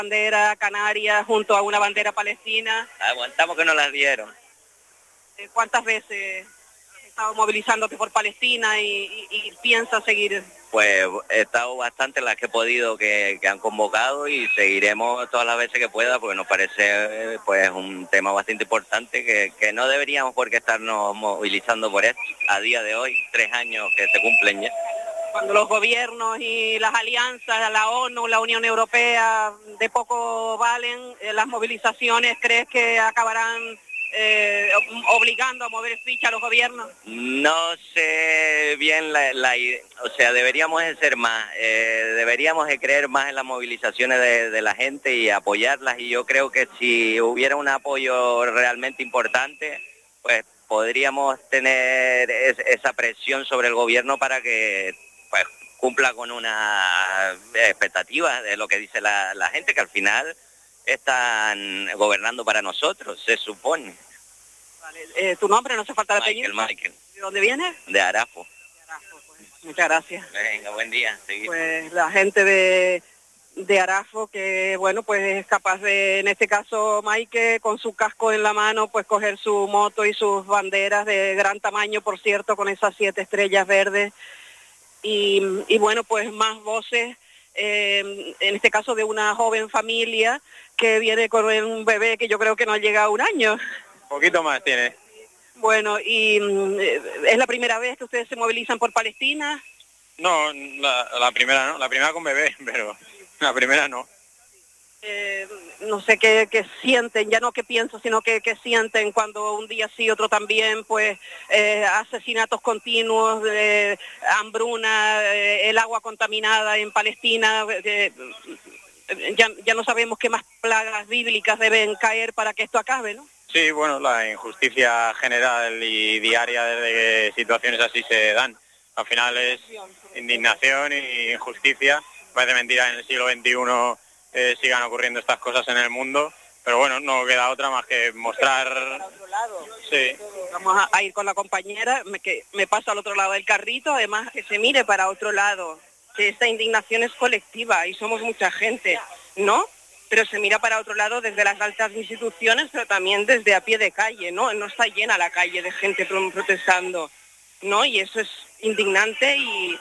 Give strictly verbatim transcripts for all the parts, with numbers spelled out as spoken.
bandera canaria junto a una bandera palestina. Aguantamos que nos las dieron. ¿Cuántas veces has estado movilizándote por Palestina y, y, y piensas seguir? Pues he estado bastante las que he podido que, que han convocado y seguiremos todas las veces que pueda porque nos parece pues un tema bastante importante que, que no deberíamos por qué estarnos movilizando por esto a día de hoy, tres años que se cumplen ya. Cuando los gobiernos y las alianzas, la ONU, la Unión Europea, de poco valen, eh, las movilizaciones, ¿crees que acabarán eh, obligando a mover ficha a los gobiernos? No sé bien la, la o sea, deberíamos de ser más, eh, deberíamos de creer más en las movilizaciones de, de la gente y apoyarlas, y yo creo que si hubiera un apoyo realmente importante, pues podríamos tener es, esa presión sobre el gobierno para que pues cumpla con unas expectativas de lo que dice la, la gente, que al final están gobernando para nosotros, se supone. Vale. Eh, ¿Tu nombre? No hace falta el apellido. Michael, Michael. ¿De dónde vienes? De Arafo. De Arafo, pues. Muchas gracias. Venga, buen día. Seguimos. Pues la gente de, de Arafo que, bueno, pues es capaz de, en este caso, Mike, con su casco en la mano, pues coger su moto y sus banderas de gran tamaño, por cierto, con esas siete estrellas verdes. Y, y bueno, pues más voces, eh, en este caso de una joven familia que viene con un bebé que yo creo que no llega a un año. Un poquito más tiene. Bueno, y eh, ¿es la primera vez que ustedes se movilizan por Palestina? No, la, la primera no, la primera con bebé, pero la primera no. Eh, no sé qué, qué sienten, ya no qué piensan, sino qué, qué sienten cuando un día sí, otro también, pues eh, asesinatos continuos, eh, hambruna, eh, el agua contaminada en Palestina, eh, ya, ya no sabemos qué más plagas bíblicas deben caer para que esto acabe, ¿no? Sí, bueno, la injusticia general y diaria de situaciones así se dan. Al final es indignación y injusticia. Parece mentira en el siglo veintiuno eh, sigan ocurriendo estas cosas en el mundo, pero bueno, no queda otra más que mostrar... Para otro lado. Sí. Vamos a, a ir con la compañera, me, que me pasa al otro lado del carrito, además que se mire para otro lado, que esta indignación es colectiva y somos mucha gente, ¿no? Pero se mira para otro lado desde las altas instituciones, pero también desde a pie de calle, ¿no? No está llena la calle de gente protestando, ¿no? Y eso es indignante y,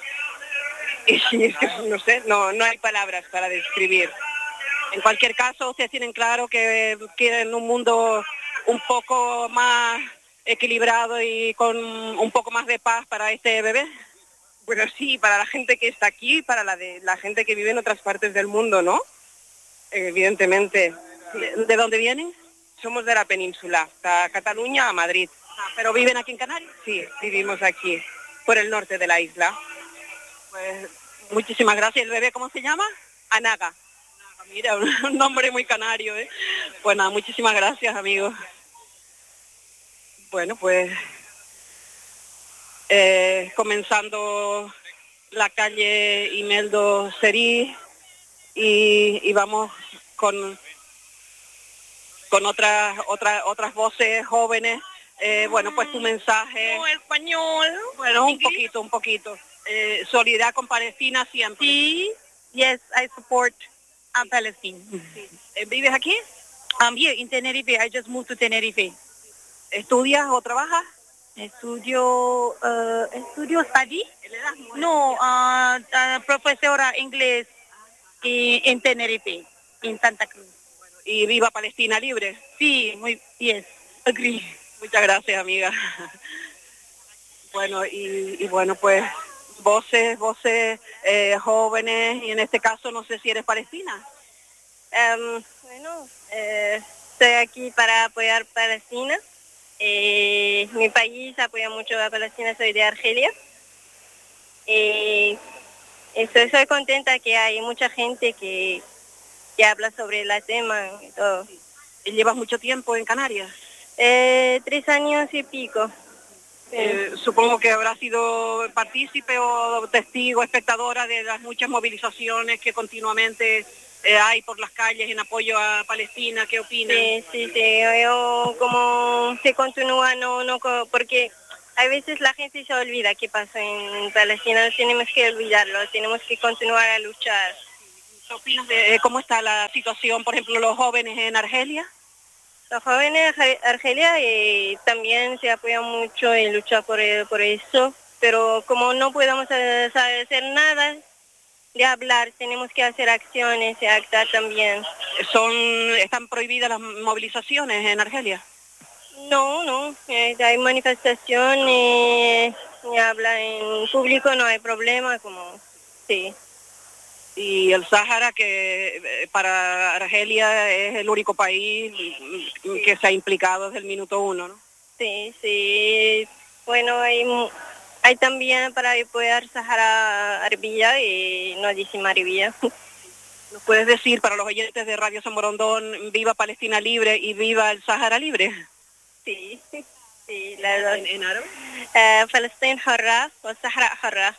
y es que, no sé, no, no hay palabras para describir. En cualquier caso, ustedes tienen claro que quieren un mundo un poco más equilibrado y con un poco más de paz para este bebé. Bueno, sí, para la gente que está aquí y para la de la gente que vive en otras partes del mundo, ¿no? Evidentemente. ¿De, de dónde vienen? Somos de la península, de Cataluña a Madrid. Ah, ¿pero viven aquí en Canarias? Sí, vivimos aquí, por el norte de la isla. Pues muchísimas gracias. ¿El bebé cómo se llama? Anaga. Mira, un nombre muy canario, ¿eh? Pues nada, muchísimas gracias, amigos. Bueno, pues eh, comenzando la calle Imeldo Serí y, y vamos con con otras otras otras voces jóvenes. Eh, bueno, pues tu mensaje. No, español. Bueno, un poquito, un poquito. Eh, solidaridad con Palestina siempre. Sí, yes, I support uh, Palestine. Sí. ¿Vives aquí? I'm here in Tenerife. I just moved to Tenerife. ¿Estudias o trabajas? Estudio, uh, estudio study. No, uh, uh, profesora inglés y, en Tenerife, en Santa Cruz. Bueno, ¿y viva Palestina libre? Sí, muy yes, agree. Muchas gracias, amiga. Bueno, y, y bueno, pues voces, voces eh, jóvenes, y en este caso no sé si eres palestina. Um, bueno, eh, estoy aquí para apoyar Palestina. Eh, mi país apoya mucho a Palestina, soy de Argelia. Eh, estoy, soy contenta que hay mucha gente que, que habla sobre el tema y todo. ¿Llevas mucho tiempo en Canarias? Eh, tres años y pico. Eh, supongo que habrá sido partícipe o testigo, espectadora de las muchas movilizaciones que continuamente eh, hay por las calles en apoyo a Palestina. ¿Qué opinas? Sí, sí, sí. Yo como se continúa, no, no, porque a veces la gente se olvida qué pasa en Palestina. No tenemos que olvidarlo, tenemos que continuar a luchar. ¿Qué opinas de cómo está la situación, por ejemplo, los jóvenes en Argelia? Los jóvenes de Argelia eh, también se apoyan mucho en luchar por, por eso, pero como no podemos hacer nada de hablar, tenemos que hacer acciones y actuar también. Son, ¿Están prohibidas las movilizaciones en Argelia? No, no, eh, hay manifestaciones, y habla en público, no hay problema, como, sí. Y el Sáhara, que para Argelia es el único país que se ha implicado desde el minuto uno, ¿no? Sí, sí, bueno, hay, hay también para apoyar Sáhara Arabia y Nordísima Arabia. ¿Nos puedes decir para los oyentes de Radio San Borondón, viva Palestina libre y viva el Sáhara libre? Sí, sí, la dos. ¿En, en árabe? Uh, Palestina Hurra o Sahara Hurra.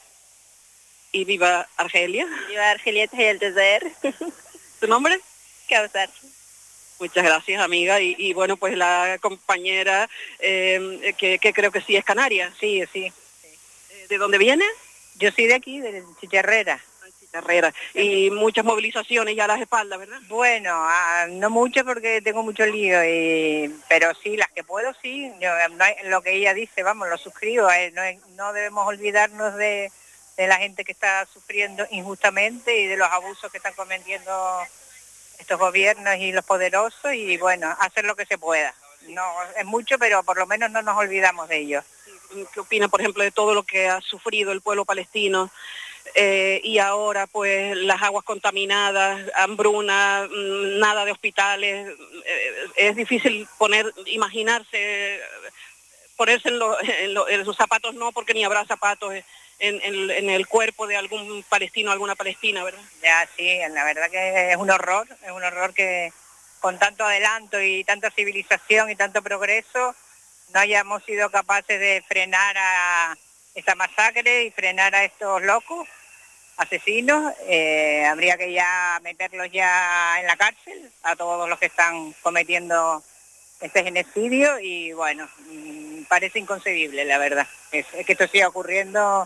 ¿Y viva Argelia? Viva Argelia y el Jazair. ¿Tu nombre? Kawthar. Muchas gracias, amiga. Y, y bueno, pues la compañera, eh, que, que creo que sí es canaria. Sí, sí. ¿De dónde viene? Yo soy de aquí, de Chicharrera. Chicharrera. Y muchas movilizaciones ya a las espaldas, ¿verdad? Bueno, ah, no mucho porque tengo mucho lío, y, pero sí, las que puedo, sí. Yo, no hay, lo que ella dice, vamos, lo suscribo. Eh, no, no debemos olvidarnos de, de la gente que está sufriendo injustamente y de los abusos que están cometiendo estos gobiernos y los poderosos, y bueno, hacer lo que se pueda. No es mucho, pero por lo menos no nos olvidamos de ellos. ¿Qué opina, por ejemplo, de todo lo que ha sufrido el pueblo palestino? Eh, y ahora pues las aguas contaminadas, hambruna, nada de hospitales, eh, es difícil poner, imaginarse, ponerse en, lo, en, lo, en sus zapatos, no, porque ni habrá zapatos en, en, en el cuerpo de algún palestino, alguna palestina, ¿verdad? Ya, sí, la verdad que es un horror, es un horror que con tanto adelanto y tanta civilización y tanto progreso no hayamos sido capaces de frenar a esta masacre y frenar a estos locos, asesinos. Eh, habría que ya meterlos ya en la cárcel a todos los que están cometiendo este genocidio, y bueno, parece inconcebible, la verdad, es, es que esto siga ocurriendo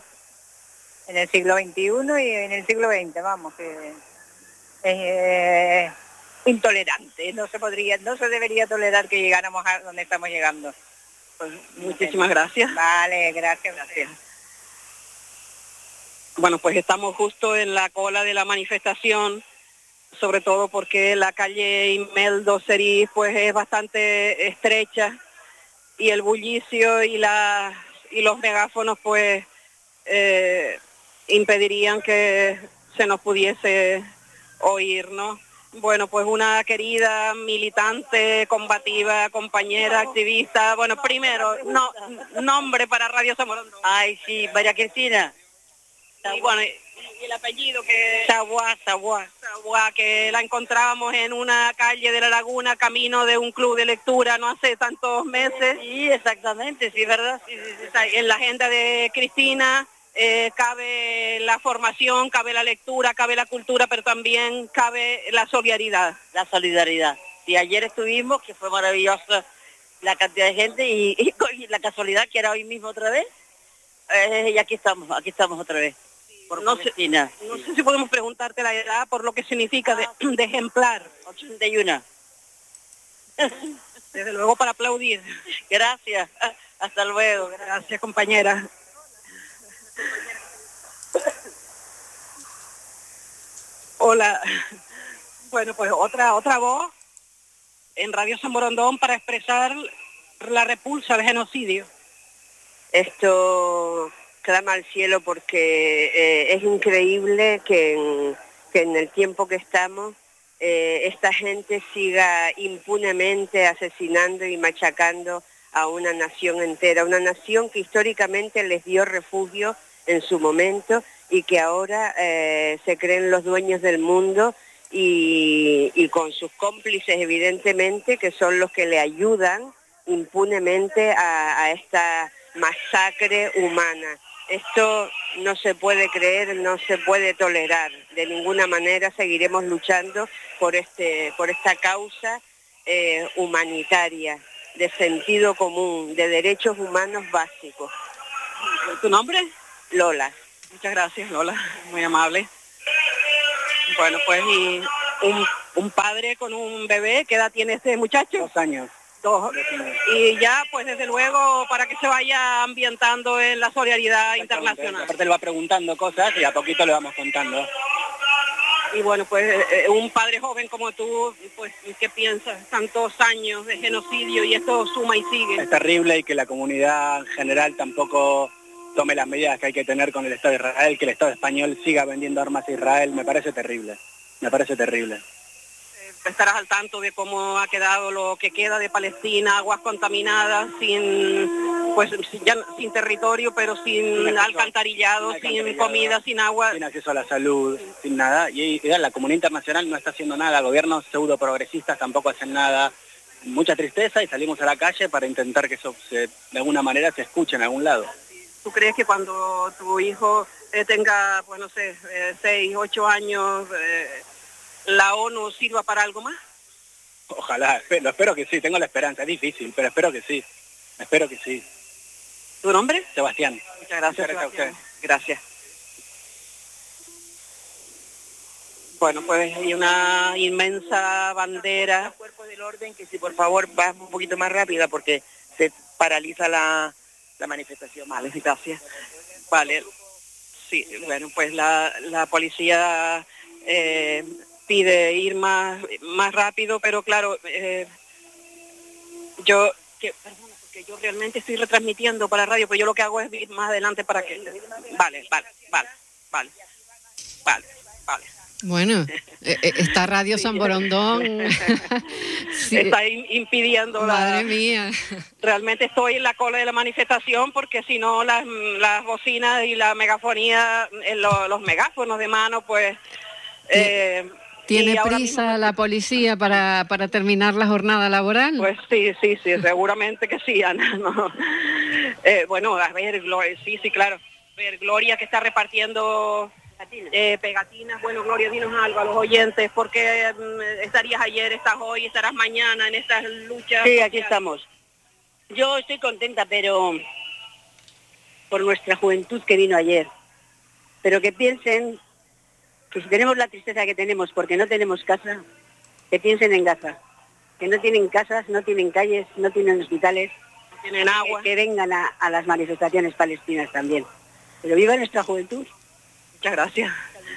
en el siglo veintiuno y en el siglo veinte, vamos, que es eh, intolerante, no se podría, no se debería tolerar que llegáramos a donde estamos llegando. Pues muchísimas gracias. Vale, gracias, gracias. Bueno, pues estamos justo en la cola de la manifestación, sobre todo porque la calle Imeldo Serif pues es bastante estrecha, y el bullicio y, la, y los megáfonos pues eh, impedirían que se nos pudiese oír, ¿no? Bueno, pues una querida militante, combativa, compañera, activista. Bueno, primero, no, nombre para Radio San Borondón. Ay, sí, María Cristina. Y bueno, y el apellido que... Saguá, Saguá. Saguá, que la encontrábamos en una calle de la Laguna, camino de un club de lectura no hace tantos meses. Sí, exactamente, sí, ¿verdad? Sí, sí, sí. En la agenda de Cristina... Eh, cabe la formación, cabe la lectura, cabe la cultura, pero también cabe la solidaridad. La solidaridad. Y ayer estuvimos, que fue maravillosa la cantidad de gente, y, y, y la casualidad que era hoy mismo otra vez, eh, y aquí estamos, aquí estamos otra vez. Por no, sé, no sé si podemos preguntarte la edad por lo que significa de, de ejemplar. ochenta y uno. Desde luego para aplaudir. Gracias, hasta luego. Gracias, compañera. Hola. Bueno, pues otra otra voz en Radio San Borondón para expresar la repulsa al genocidio. Esto clama al cielo porque eh, es increíble que en, que en el tiempo que estamos eh, esta gente siga impunemente asesinando y machacando a una nación entera, una nación que históricamente les dio refugio en su momento y que ahora eh, se creen los dueños del mundo, y, y con sus cómplices evidentemente, que son los que le ayudan impunemente a, a esta masacre humana. Esto no se puede creer, no se puede tolerar. De ninguna manera seguiremos luchando por, este, por esta causa eh, humanitaria, de sentido común, de derechos humanos básicos. ¿Tu nombre? Lola. Muchas gracias, Lola, muy amable. Bueno, pues y un, un padre con un bebé, ¿qué edad tiene este muchacho? Dos años. Dos. Y ya, pues desde luego, para que se vaya ambientando en la solidaridad internacional. Aparte le va preguntando cosas y a poquito le vamos contando. Y bueno, pues eh, un padre joven como tú, pues, ¿qué piensas? Tantos años de genocidio y esto suma y sigue. Es terrible y que la comunidad en general tampoco tome las medidas que hay que tener con el Estado de Israel, que el Estado español siga vendiendo armas a Israel, me parece terrible, me parece terrible. Estarás al tanto de cómo ha quedado lo que queda de Palestina, aguas contaminadas, sin pues ya sin territorio, pero sin, sin acceso, alcantarillado, sin, alcantarillado, sin comida, sin agua. Sin acceso a la salud, sí. sin nada. Y, y la comunidad internacional no está haciendo nada, gobiernos pseudo progresistas tampoco hacen nada. Mucha tristeza y salimos a la calle para intentar que eso se, de alguna manera se escuche en algún lado. ¿Tú crees que cuando tu hijo eh, tenga, pues no sé, eh, seis, ocho años... Eh, ¿la ONU sirva para algo más? Ojalá, lo espero que sí, tengo la esperanza, es difícil, pero espero que sí, espero que sí. ¿Tu nombre? Sebastián. Muchas gracias, Muchas gracias a usted. Gracias. Bueno, pues hay una inmensa bandera. Cuerpo del orden, que si por favor vas un poquito más rápida porque se paraliza la, la manifestación. Vale, gracias. Vale, sí, bueno, pues la, la policía... Eh, pide ir más más rápido, pero claro, eh, yo que, perdona, porque yo realmente estoy retransmitiendo para radio, pero yo lo que hago es ir más adelante para que... Vale, vale, vale, vale, vale, vale. Bueno, esta radio San Borondón sí. Está impidiendo Madre la... mía. Realmente estoy en la cola de la manifestación porque si no las, las bocinas y la megafonía, los, los megáfonos de mano, pues... Eh, ¿Tiene prisa mismo... la policía para, para terminar la jornada laboral? Pues sí, sí, sí, seguramente que sí, Ana. No. Eh, bueno, a ver, Gloria, sí, sí, claro. A ver, Gloria que está repartiendo eh, pegatinas. Bueno, Gloria, dinos algo a los oyentes. ¿Por qué eh, estarías ayer, estás hoy, estarás mañana en estas luchas? Sí, aquí estamos. Yo estoy contenta, pero por nuestra juventud que vino ayer. Pero que piensen... que si tenemos la tristeza que tenemos porque no tenemos casa, que piensen en Gaza, que no tienen casas, no tienen calles, no tienen hospitales, no tienen agua, que, que vengan a, a las manifestaciones palestinas también. Pero viva nuestra juventud. Muchas gracias.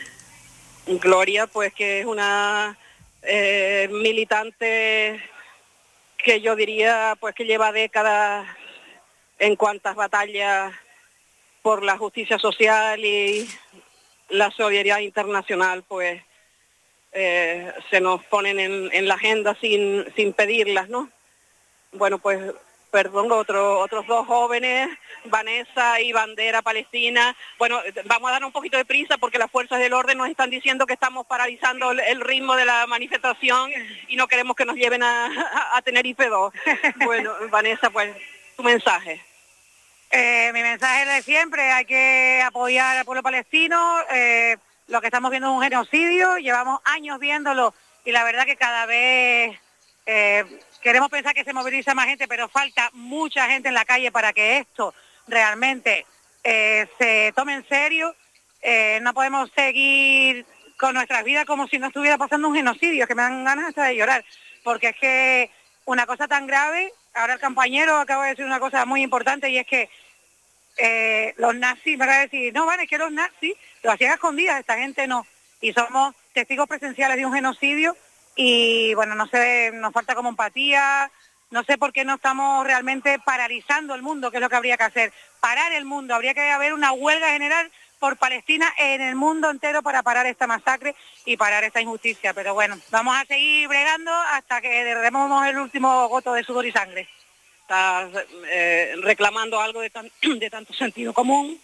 Gloria, pues que es una eh, militante que yo diría pues que lleva décadas en cuantas batallas por la justicia social y la solidaridad internacional, pues eh, se nos ponen en, en la agenda sin, sin pedirlas, ¿no? Bueno, pues perdón, otro, otros dos jóvenes, Vanessa y Bandera Palestina. Bueno, vamos a dar un poquito de prisa porque las fuerzas del orden nos están diciendo que estamos paralizando el, el ritmo de la manifestación y no queremos que nos lleven a, a, a Tenerife dos. Bueno, Vanessa, pues tu mensaje. Eh, mi mensaje es de siempre, hay que apoyar al pueblo palestino, eh, lo que estamos viendo es un genocidio, llevamos años viéndolo y la verdad que cada vez eh, queremos pensar que se moviliza más gente, pero falta mucha gente en la calle para que esto realmente eh, se tome en serio. Eh, no podemos seguir con nuestras vidas como si no estuviera pasando un genocidio, que me dan ganas hasta de llorar, porque es que una cosa tan grave... Ahora el compañero acaba de decir una cosa muy importante y es que eh, los nazis, me va a decir, no, vale, es que los nazis lo hacían a escondidas, esta gente no. Y somos testigos presenciales de un genocidio y, bueno, no sé, nos falta como empatía, no sé por qué no estamos realmente paralizando el mundo, que es lo que habría que hacer. Parar el mundo, habría que haber una huelga general por Palestina en el mundo entero para parar esta masacre y parar esta injusticia. Pero bueno, vamos a seguir bregando hasta que derramemos el último goto de sudor y sangre. Estás eh, reclamando algo de, tan, de tanto sentido común.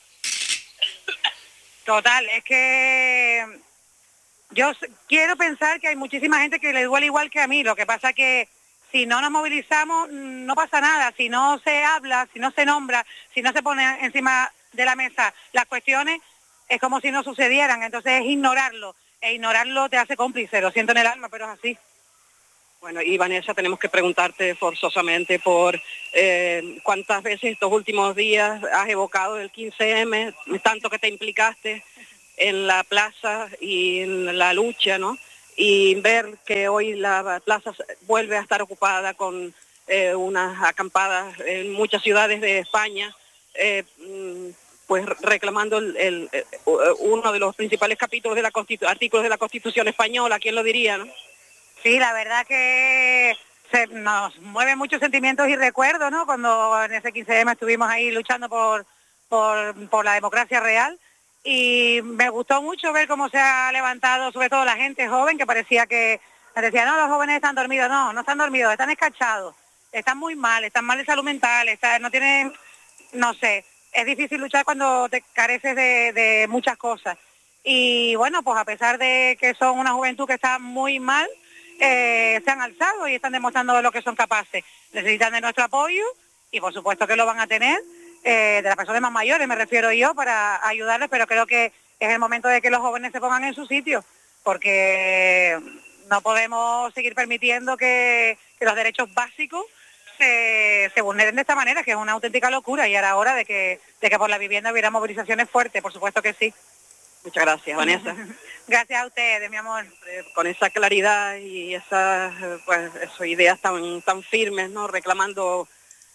Total, es que yo quiero pensar que hay muchísima gente que le duele igual que a mí. Lo que pasa que si no nos movilizamos no pasa nada. Si no se habla, si no se nombra, si no se pone encima de la mesa las cuestiones, es como si no sucedieran. Entonces es ignorarlo, e ignorarlo te hace cómplice, lo siento en el alma, pero es así. Bueno, y Vanessa, tenemos que preguntarte forzosamente por eh, cuántas veces estos últimos días has evocado el quince eme, tanto que te implicaste, en la plaza y en la lucha, ¿no? Y ver que hoy la plaza vuelve a estar ocupada con eh, unas acampadas en muchas ciudades de España, eh, pues reclamando el, el, el, uno de los principales capítulos de la Constitu- artículos de la Constitución española, ¿quién lo diría, no? Sí, la verdad que se, nos mueven muchos sentimientos y recuerdos, ¿no? Cuando en ese quince eme estuvimos ahí luchando por, por, por la democracia real. Y me gustó mucho ver cómo se ha levantado, sobre todo la gente joven, que parecía que decía, no, los jóvenes están dormidos. No, no están dormidos, están escachados, están muy mal, están mal de salud mental, están, no tienen, no sé, es difícil luchar cuando te careces de, de muchas cosas. Y bueno, pues a pesar de que son una juventud que está muy mal, eh, se han alzado y están demostrando de lo que son capaces. Necesitan de nuestro apoyo y por supuesto que lo van a tener. Eh, de las personas más mayores me refiero yo para ayudarles, pero creo que es el momento de que los jóvenes se pongan en su sitio, porque no podemos seguir permitiendo que, que los derechos básicos se, se vulneren de esta manera, que es una auténtica locura, y era hora de que, de que por la vivienda hubiera movilizaciones fuertes, por supuesto que sí. Muchas gracias, Vanessa. Gracias a ustedes, mi amor. Con esa claridad y esas, pues, eso, ideas tan, tan firmes, ¿no? Reclamando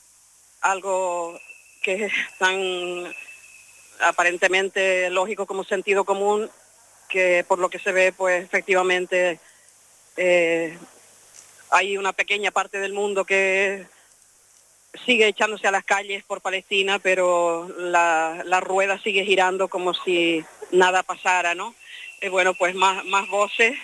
algo que es tan aparentemente lógico como sentido común, que por lo que se ve, pues efectivamente eh, hay una pequeña parte del mundo que sigue echándose a las calles por Palestina, pero la, la rueda sigue girando como si nada pasara, ¿no? Eh, bueno, pues más, más voces,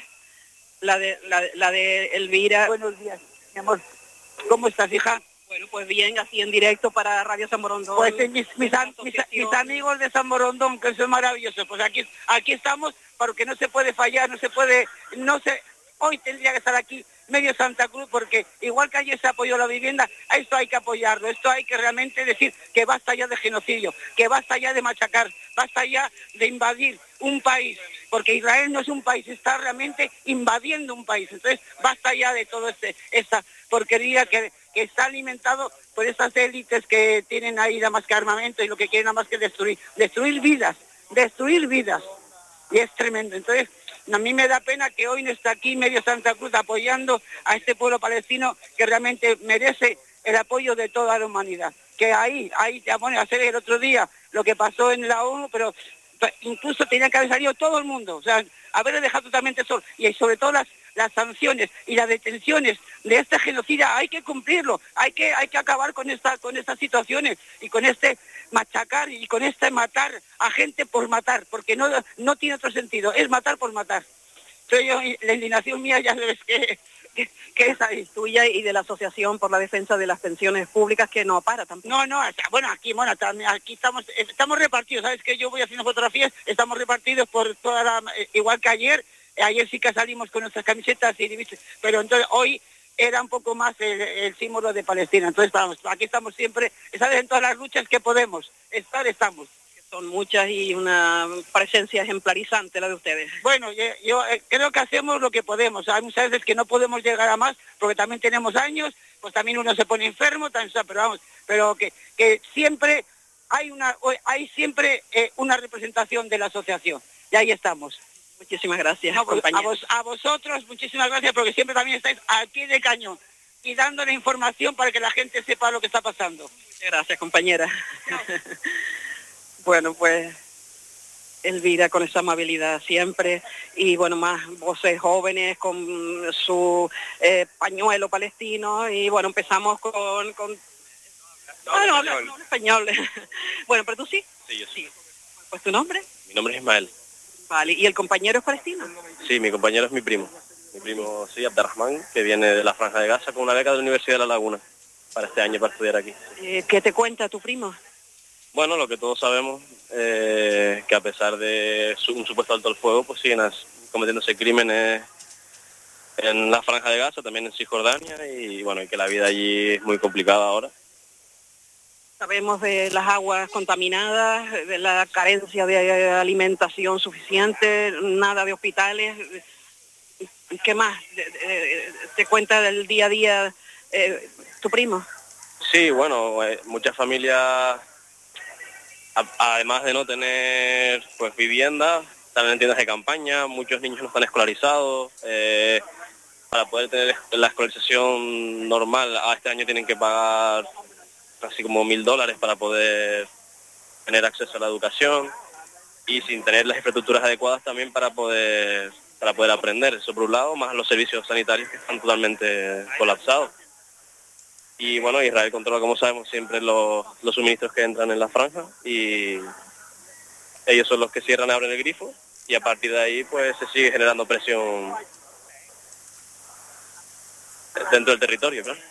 la de, la, la de Elvira. Buenos días, mi amor. ¿Cómo estás, hija? Bueno, pues bien, así en directo para Radio San Borondón. Pues eh, mis, mis, mis, mis amigos de San Borondón, que son maravillosos, pues aquí, aquí estamos, porque no se puede fallar, no se puede, no se, hoy tendría que estar aquí medio Santa Cruz, porque igual que ayer se apoyó la vivienda, a esto hay que apoyarlo, esto hay que realmente decir que basta ya de genocidio, que basta ya de machacar, basta ya de invadir un país, porque Israel no es un país, está realmente invadiendo un país, entonces basta ya de todo este, esta porquería que, que está alimentado por estas élites que tienen ahí nada más que armamento y lo que quieren nada más que destruir, destruir vidas, destruir vidas, y es tremendo. Entonces, a mí me da pena que hoy no está aquí medio Santa Cruz apoyando a este pueblo palestino que realmente merece el apoyo de toda la humanidad. Que ahí, ahí te pone a hacer el otro día lo que pasó en la ONU, pero incluso tenía que haber salido todo el mundo, o sea, haberle dejado totalmente solo, y sobre todo las, las sanciones y las detenciones de este genocida, hay que cumplirlo, hay que, hay que acabar con esta, con estas situaciones y con este machacar y con este matar a gente por matar, porque no, no tiene otro sentido, es matar por matar. Entonces yo, la indignación mía ya sabes que, que, que es ahí. Tuya y de la Asociación por la Defensa de las Pensiones Públicas, que no para tampoco. No, no, bueno, aquí, bueno, aquí estamos, estamos repartidos, ¿sabes? Que yo voy haciendo fotografías, estamos repartidos por toda la, igual que ayer, ayer sí que salimos con nuestras camisetas, y, pero entonces hoy era un poco más el, el símbolo de Palestina, entonces vamos, aquí estamos siempre, ¿sabes? En todas las luchas que podemos estar, estamos. Son muchas y una presencia ejemplarizante la de ustedes. Bueno, yo, yo eh, creo que hacemos lo que podemos. Hay muchas veces que no podemos llegar a más porque también tenemos años, pues también uno se pone enfermo, también, pero vamos, pero que, que siempre hay una hay siempre eh, una representación de la asociación y ahí estamos. Muchísimas gracias, no, pues, compañero. A, vos, a vosotros, muchísimas gracias porque siempre también estáis al pie de cañón y dando la información para que la gente sepa lo que está pasando. Muchas gracias, compañera. Bueno, pues Elvira con esa amabilidad siempre y bueno, más voces jóvenes con su eh, pañuelo palestino y bueno, empezamos con... con... No, ah, no, habla habla, no, habla español. Bueno, pero tú sí. Sí, yo sí. Pues tu nombre. Mi nombre es Ismael. Vale, ¿y el compañero es palestino? Sí, mi compañero es mi primo. Mi primo, sí, Abderrahman, que viene de la Franja de Gaza con una beca de la Universidad de La Laguna para este año, para estudiar aquí. Eh, ¿Qué te cuenta tu primo? Bueno, lo que todos sabemos, eh, que a pesar de su, un supuesto alto al fuego, pues siguen as, cometiéndose crímenes en la Franja de Gaza, también en Cisjordania, y bueno, y que la vida allí es muy complicada ahora. Sabemos de las aguas contaminadas, de la carencia de alimentación suficiente, nada de hospitales. ¿Qué más te cuenta del día a día eh, tu primo? Sí, bueno, eh, muchas familias, a, además de no tener pues vivienda, también en tiendas de campaña, muchos niños no están escolarizados. Eh, para poder tener la escolarización normal, a este año tienen que pagar casi como mil dólares para poder tener acceso a la educación y sin tener las infraestructuras adecuadas también para poder para poder aprender. Eso por un lado, más los servicios sanitarios que están totalmente colapsados. Y bueno, Israel controla, como sabemos, siempre los, los suministros que entran en la franja y ellos son los que cierran y abren el grifo y a partir de ahí pues se sigue generando presión dentro del territorio, claro.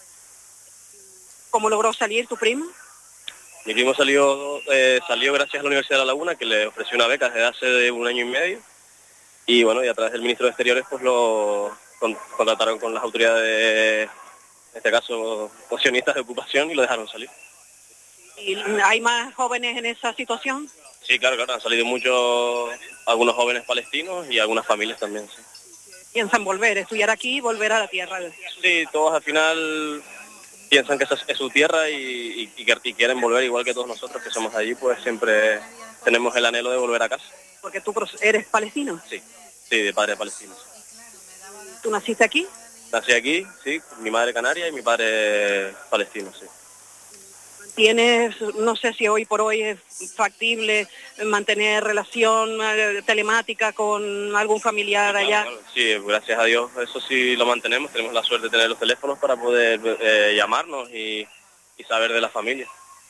¿Cómo logró salir tu primo? Mi primo salió eh, salió gracias a la Universidad de La Laguna, que le ofreció una beca desde hace un año y medio. Y bueno, y a través del ministro de Exteriores pues lo con, contrataron con las autoridades, en este caso, sionistas de ocupación y lo dejaron salir. ¿Y hay más jóvenes en esa situación? Sí, claro, claro, han salido muchos, algunos jóvenes palestinos y algunas familias también, sí. Piensan volver, estudiar aquí y volver a la tierra. Sí, todos al final piensan que esa es su tierra y, y, y quieren volver, igual que todos nosotros que somos allí, pues siempre tenemos el anhelo de volver a casa. ¿Porque tú eres palestino? Sí, sí, de padre palestino. ¿Tú naciste aquí? Nací aquí, sí, mi madre canaria y mi padre palestino, sí. ¿Tienes, no sé si hoy por hoy es factible mantener relación eh, telemática con algún familiar claro, allá? Claro, sí, gracias a Dios eso sí lo mantenemos, tenemos la suerte de tener los teléfonos para poder eh, llamarnos y, y saber de la familia.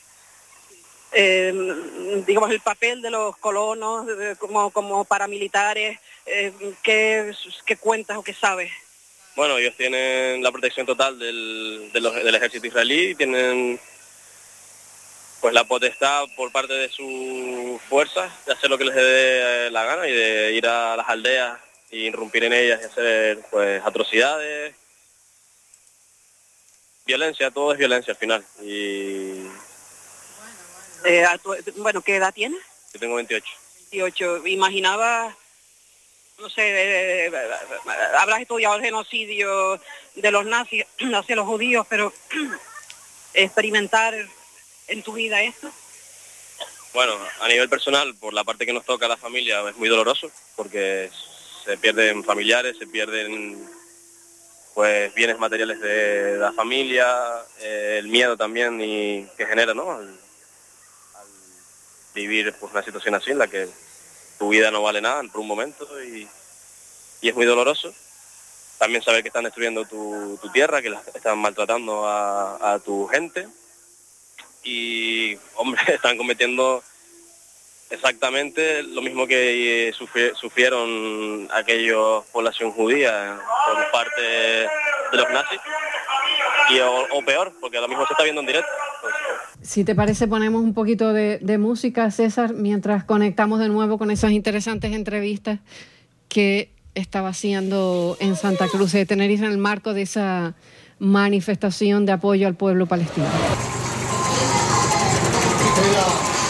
Eh, digamos, el papel de los colonos eh, como, como paramilitares, eh, ¿qué, ¿qué cuentas o qué sabes? Bueno, ellos tienen la protección total del, de los, del ejército israelí y tienen pues la potestad por parte de sus fuerzas de hacer lo que les dé la gana y de ir a las aldeas e irrumpir en ellas y hacer pues atrocidades, violencia, todo es violencia al final. Y eh, tu, bueno, ¿qué edad tienes? Yo tengo veintiocho. veintiocho. Imaginaba, no sé, eh, eh, habrás estudiado el genocidio de los nazis hacia los judíos, pero experimentar en tu vida esto. Bueno, a nivel personal, por la parte que nos toca a la familia, es muy doloroso, porque se pierden familiares, se pierden pues bienes materiales de la familia, eh, el miedo también y que genera, ¿no? Al, al vivir pues una situación así en la que tu vida no vale nada por un momento y, y es muy doloroso. También saber que están destruyendo tu, tu tierra, que la están maltratando a, a tu gente. Y, hombre, están cometiendo exactamente lo mismo que sufrieron aquellos población judía por parte de los nazis, y o, o peor, porque a lo mismo se está viendo en directo. Si te parece, ponemos un poquito de, de música, César, mientras conectamos de nuevo con esas interesantes entrevistas que estaba haciendo en Santa Cruz de Tenerife en el marco de esa manifestación de apoyo al pueblo palestino. Mira.